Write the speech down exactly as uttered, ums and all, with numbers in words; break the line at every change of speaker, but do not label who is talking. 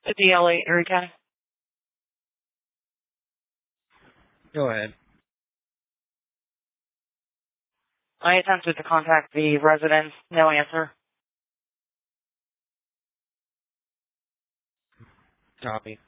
D L eight, Erie County.
Go ahead.
I attempted to contact the residents. No answer.
Copy.